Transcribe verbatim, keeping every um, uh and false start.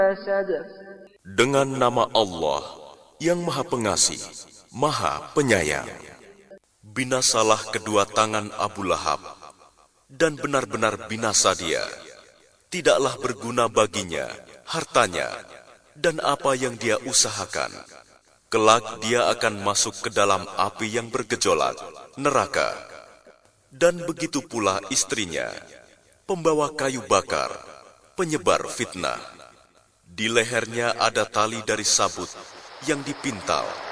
Dengan nama Allah yang Maha Pengasih, Maha Penyayang. Binasalah kedua tangan Abu Lahab, dan benar-benar binasa dia. Tidaklah berguna baginya hartanya dan apa yang dia usahakan. Kelak dia akan masuk ke dalam api yang bergejolak, neraka. Dan begitu pula istrinya, pembawa kayu bakar, penyebar fitnah. Di lehernya ada tali dari sabut yang dipintal.